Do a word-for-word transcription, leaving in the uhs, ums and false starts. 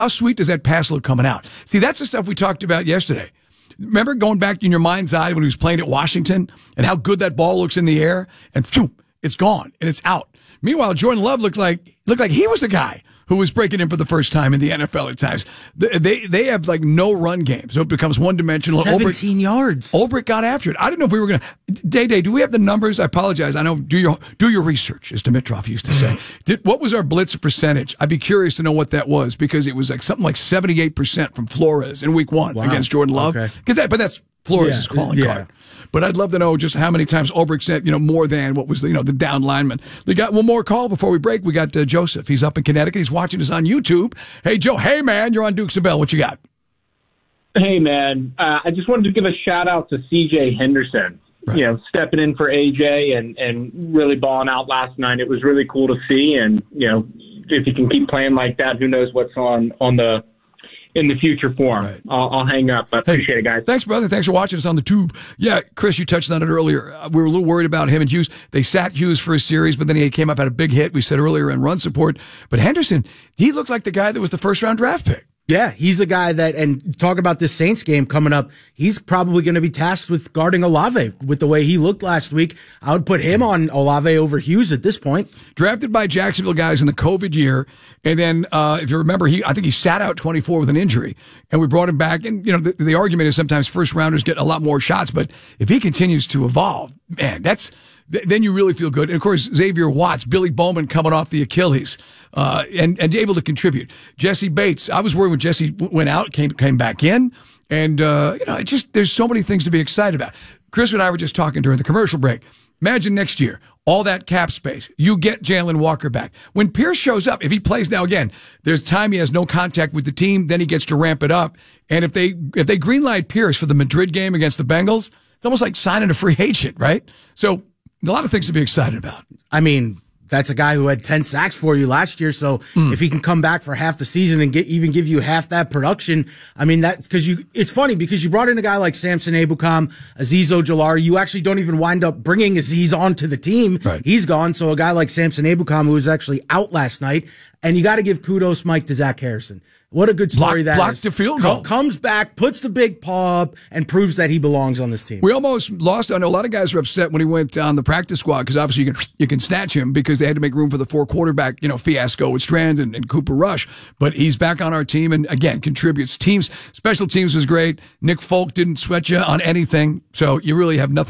how sweet does that pass look coming out? See, that's the stuff we talked about yesterday. Remember going back in your mind's eye when he was playing at Washington and how good that ball looks in the air and phew, it's gone and it's out. Meanwhile, Jordan Love looked like looked like he was the guy who was breaking in for the first time in the N F L at times. They they have like no run game, so it becomes one dimensional. Seventeen Ulbrich, yards. Ulbrich got after it. I didn't know if we were going to. Day Day, do we have the numbers? I apologize. I know. Do your do your research, as Dimitrov used to say. Did, what was our blitz percentage? I'd be curious to know what that was because it was like something like seventy-eight percent from Flores in Week One wow. against Jordan Love. Okay. That, but that's Flores' yeah. calling yeah. card. But I'd love to know just how many times Ulbrich said, you know, more than what was the, you know, the down lineman. We got one more call before we break. We got uh, Joseph. He's up in Connecticut. He's watching us on YouTube. Hey, Joe. Hey, man. You're on Dukes and Bell. What you got? Hey, man. Uh, I just wanted to give a shout out to C J Henderson. Right. You know, stepping in for A J and, and really balling out last night. It was really cool to see. And, you know, if he can keep playing like that, who knows what's on, on the in the future form. Right. I'll, I'll hang up. I appreciate hey, it, guys. Thanks, brother. Thanks for watching us on the tube. Yeah, Chris, you touched on it earlier. Uh, we were a little worried about him and Hughes. They sat Hughes for a series, but then he came up at a big hit. We said earlier in run support. But Henderson, he looked like the guy that was the first round draft pick. Yeah, he's a guy that, and talk about this Saints game coming up, he's probably going to be tasked with guarding Olave with the way he looked last week. I would put him on Olave over Hughes at this point. Drafted by Jacksonville guys in the COVID year. And then, uh, if you remember, he, I think he sat out twenty-four with an injury and we brought him back. And, you know, the, the argument is sometimes first rounders get a lot more shots, but if he continues to evolve, man, that's, then you really feel good. And of course, Xavier Watts, Billy Bowman coming off the Achilles, uh, and, and able to contribute. Jesse Bates, I was worried when Jesse went out, came, came back in. And, uh, you know, it just, there's so many things to be excited about. Chris and I were just talking during the commercial break. Imagine next year, all that cap space. You get Jalen Walker back. When Pierce shows up, if he plays now again, there's time he has no contact with the team, then he gets to ramp it up. And if they, if they greenlight Pierce for the Madrid game against the Bengals, it's almost like signing a free agent, right? So, a lot of things to be excited about. I mean, that's a guy who had ten sacks for you last year. So mm. if he can come back for half the season and get even give you half that production, I mean, that's because you, it's funny because you brought in a guy like Samson Ebukam, Azeez Ojulari. You actually don't even wind up bringing Azeez onto the team. Right. He's gone. So a guy like Samson Ebukam, who was actually out last night, and you got to give kudos, Mike, to Zach Harrison. What a good story Block, that blocks is. the field goal. Comes back, puts the big paw up, and proves that he belongs on this team. We almost lost. I know a lot of guys were upset when he went on the practice squad because obviously you can you can snatch him because they had to make room for the four quarterback, you know, fiasco with Strand and, and Cooper Rush. But he's back on our team and again contributes. Teams special teams was great. Nick Folk didn't sweat you on anything, so you really have nothing.